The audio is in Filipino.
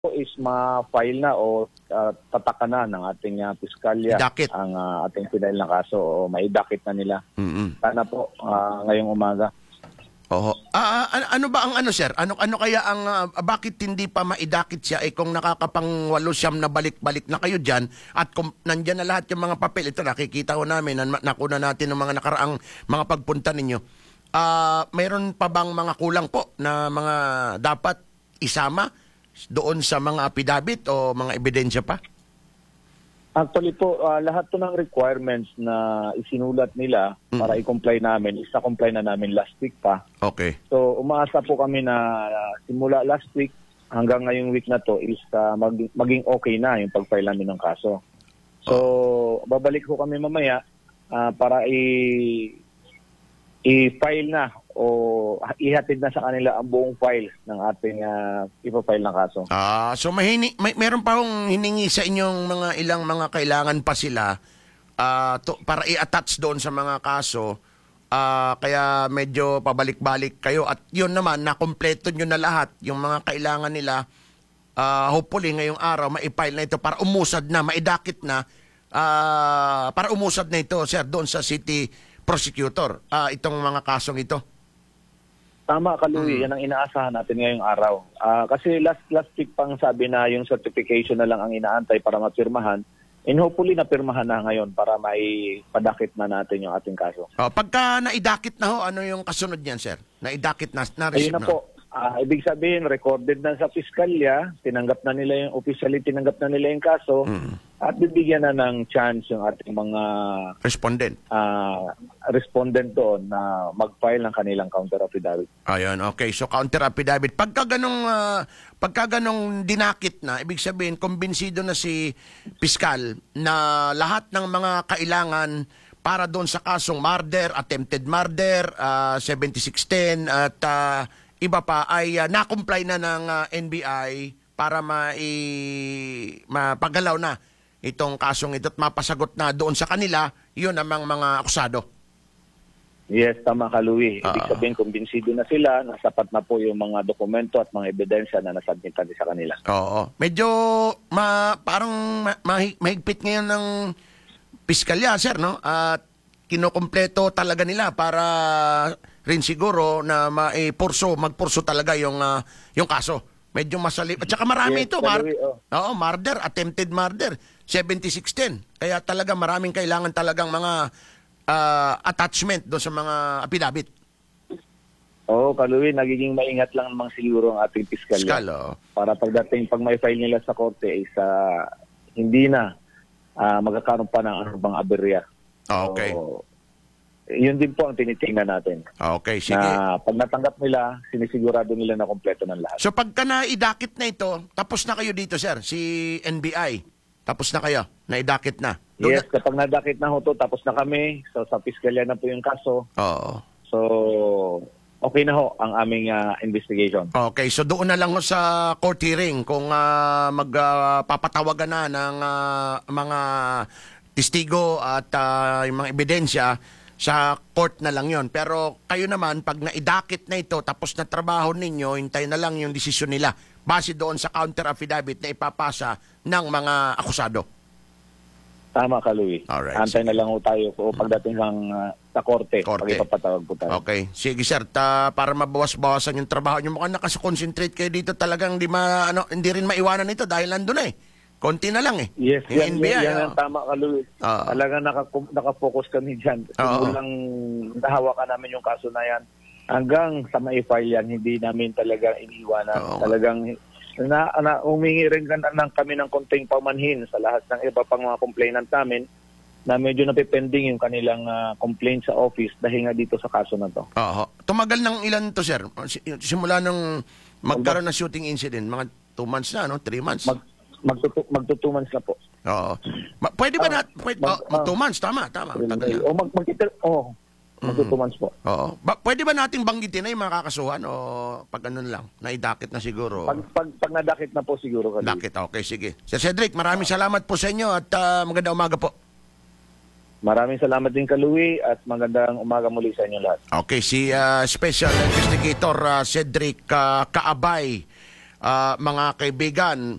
is ma-file na o tatakan na ng ating piskalya Idakit. ang ating pinail na kaso o maidakit na nila. Sana po ngayong umaga. Oho. Ano ba ang sir? Ano kaya ang bakit hindi pa maidakit siya kung nakakapang 8-9 na balik-balik na kayo diyan at kung nandiyan na lahat yung mga papel, ito nakikita ko namin, nakuna natin ng mga nakaraang mga pagpunta ninyo. Mayroon pa bang mga kulang po na mga dapat isama doon sa mga affidavit o mga ebidensya pa? Actually po, lahat to ng requirements na isinulat nila para i-comply namin, isa-comply na namin last week pa. Okay. So umaasa po kami na simula last week hanggang ngayong week na to is maging okay na yung pag-file namin ng kaso. So babalik ko kami mamaya para i-file na o ihatid na sa kanila ang buong file ng ating ipa-file ng kaso. So meron pa akong hiningi sa inyong mga ilang mga kailangan pa sila para i-attach doon sa mga kaso. Kaya medyo pabalik-balik kayo at yun naman, nakompleto nyo na lahat yung mga kailangan nila. Hopefully ngayong araw ma-file na ito para umusad na, maidakit na para umusad na ito, sir, doon sa city prosecutor, itong mga kasong ito. Tama ka, Louie. Yan ang inaasahan natin ngayong araw. Kasi last week pang sabi na yung certification na lang ang inaantay para mapirmahan. And hopefully napirmahan na ngayon para maipadakit na natin yung ating kaso. Pagka naidakit na ho, ano yung kasunod niyan, sir? Naidakit na, ayun na po. Ibig sabihin, recorded na sa piskalya, tinanggap na nila yung, officially tinanggap na nila yung kaso, at bibigyan na ng chance yung ating mga respondent doon na mag-file ng kanilang counter affidavit. Ayun, okay. So counter affidavit. Pagka ganong dinakit na, ibig sabihin, kumbinsido na si piskal na lahat ng mga kailangan para doon sa kasong murder, attempted murder, 7610 at iba pa ay na-comply na ng NBI para mapagalaw na itong kasong ito at mapasagot na doon sa kanila, yun namang mga akusado. Yes, tama ka, Louie. Ibig sabihin, kumbinsido na sila, nasapat na po yung mga dokumento at mga ebidensya na nasubmitan sa kanila. Oo. Medyo parang mahigpit ngayon ng piskalya, sir, no? At kinokompleto talaga nila para rin siguro na magpurso talaga yung kaso. Medyo masalip. At saka marami ito. Murder, attempted murder, 7610. Kaya talaga maraming kailangan talagang mga attachment doon sa mga affidavit. Oo, Kaluwi, nagiging maingat lang naman siguro ang ating piskalya. Para pagdating, pag may file nila sa korte, is hindi na magkakaroon pa ng anumang aberya. Okay. So, yun din po ang tinitingnan natin. Okay, sige. Na pag natanggap nila, sinisigurado nila na kompleto ng lahat. So pagka naidakit na ito, tapos na kayo dito, sir, si NBI. Tapos na kayo, naidakit na. Yes, kapag nadakit na ho to, tapos na kami. So sa piskalya na po yung kaso. Oo. So okay na ho ang aming investigation. Okay, so doon na lang ho sa court hearing kung magpapatawagan na ng mga testigo at yung mga ebidensya, sa court na lang yon. Pero kayo naman, pag naidakit na ito, tapos na trabaho ninyo, hintay na lang yung desisyon nila base doon sa counter affidavit na ipapasa ng mga akusado. Tama ka, Louie. Alright, antay na lang ho tayo pagdating sa korte. Pag ipapatawag po tayo. Okay. Sige, sir. Para mabawas-bawasan yung trabaho nyo, mukhang nakakonsentrate kayo dito, talagang hindi rin maiwanan ito dahil nandun na eh. Konti na lang eh. Yes, yung NBI, yan ang tama ka, Louie. Talagang nakafocus kami dyan. Simulang nahawakan namin yung kaso na yan. Hanggang sa ma-file yan, hindi namin talaga iniiwanan. Talagang humingi rin kami ng konting pamanhin sa lahat ng iba pang mga complainant namin na medyo napipending yung kanilang complaint sa office dahil nga dito sa kaso na to. Tumagal ng ilan to, sir? Simula nung magkaroon ng shooting incident, mga 2 months na, no? 3 months? Magto 2 months na po. Oo. Pwede ba mag 2 months? Tama. Magto 2 months po. Oo. Pwede ba nating banggitin na yung mga kakasuhan o pag ano lang, naidakit na siguro? Pag nadakit na po siguro. Dakit, okay, sige. Sir Cedric, maraming salamat po sa inyo at magandang umaga po. Maraming salamat din, Kaluwi, at magandang umaga muli sa inyo lahat. Okay, si Special Investigator Cedric Kaabay mga kaibigan,